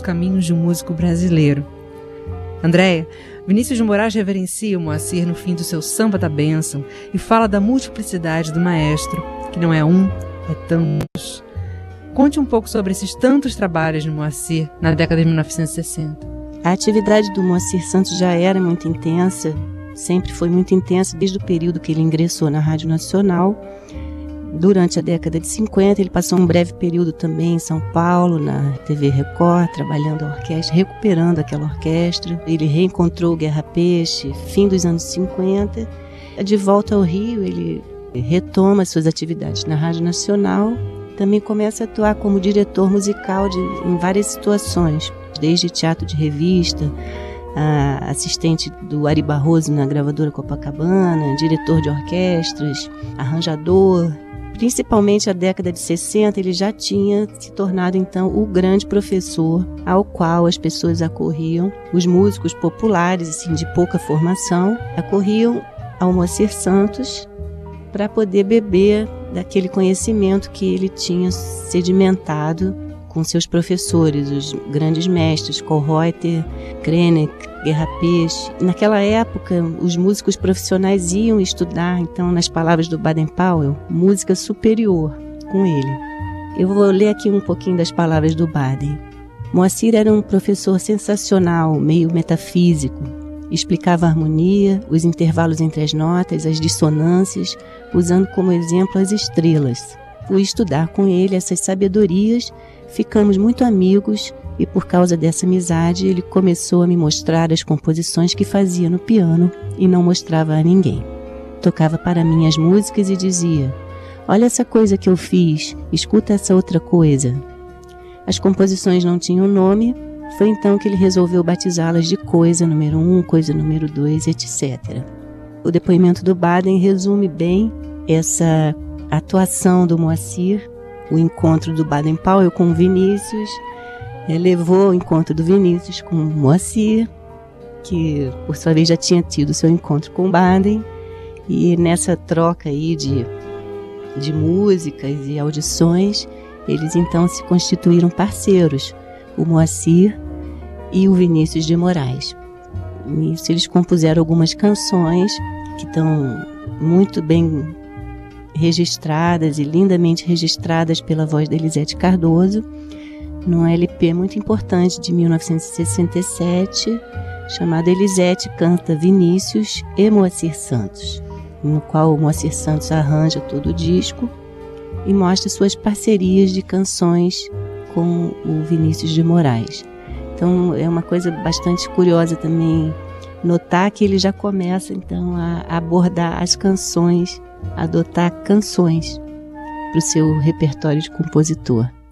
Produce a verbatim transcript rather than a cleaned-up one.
caminhos de um músico brasileiro. Andréia, Vinícius de Moraes reverencia o Moacir no fim do seu Samba da Bênção e fala da multiplicidade do maestro, que não é um, é tantos. Conte um pouco sobre esses tantos trabalhos de Moacir na década de mil novecentos e sessenta. A atividade do Moacir Santos já era muito intensa, sempre foi muito intensa desde o período que ele ingressou na Rádio Nacional. Durante a década de cinquenta, ele passou um breve período também em São Paulo, na T V Record, trabalhando a orquestra, recuperando aquela orquestra. Ele reencontrou o Guerra Peixe, fim dos anos cinquenta. De volta ao Rio, ele retoma suas atividades na Rádio Nacional. Também começa a atuar como diretor musical de, em várias situações, desde teatro de revista, a assistente do Ari Barroso na gravadora Copacabana, diretor de orquestras, arranjador. Principalmente a década de sessenta, ele já tinha se tornado então o grande professor ao qual as pessoas acorriam, os músicos populares, assim, de pouca formação, acorriam ao Moacir Santos para poder beber daquele conhecimento que ele tinha sedimentado com seus professores, os grandes mestres, Kollreuter, Krenek, Guerra Peixe. Naquela época, os músicos profissionais iam estudar, então, nas palavras do Baden-Powell, música superior com ele. Eu vou ler aqui um pouquinho das palavras do Baden. Moacir era um professor sensacional, meio metafísico. Explicava a harmonia, os intervalos entre as notas, as dissonâncias, usando como exemplo as estrelas. Fui estudar com ele essas sabedorias, ficamos muito amigos e por causa dessa amizade ele começou a me mostrar as composições que fazia no piano e não mostrava a ninguém. Tocava para mim as músicas e dizia: olha essa coisa que eu fiz, escuta essa outra coisa. As composições não tinham nome, foi então que ele resolveu batizá-las de coisa número um, coisa número dois, etcétera. O depoimento do Baden resume bem essa atuação do Moacir, o encontro do Baden-Powell com o Vinícius, levou o encontro do Vinícius com o Moacir, que por sua vez já tinha tido seu encontro com o Baden, e nessa troca aí de, de músicas e audições, eles então se constituíram parceiros, o Moacir e o Vinícius de Moraes. Nisso eles compuseram algumas canções que estão muito bem registradas e lindamente registradas pela voz da Elisete Cardoso, num L P muito importante de mil novecentos e sessenta e sete, chamado Elisete Canta Vinícius e Moacir Santos, no qual o Moacir Santos arranja todo o disco e mostra suas parcerias de canções com o Vinícius de Moraes. Então é uma coisa bastante curiosa também notar que ele já começa então a abordar as canções, a adotar canções para o seu repertório de compositor.